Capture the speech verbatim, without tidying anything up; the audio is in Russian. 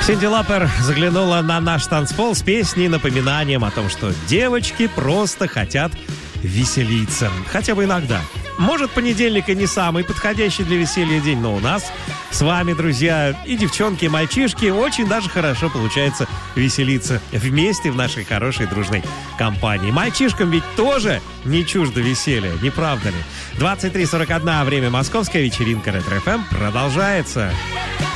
Синди Лапер заглянула на наш танцпол с песней, напоминанием о том, что девочки просто хотят веселиться. Хотя бы иногда. Может, понедельник и не самый подходящий для веселья день, но у нас с вами, друзья, и девчонки, и мальчишки, очень даже хорошо получается веселиться вместе в нашей хорошей дружной компании. Мальчишкам ведь тоже не чуждо веселья, не правда ли? двадцать три сорок один, время московская, вечеринка Ретро-ФМ продолжается.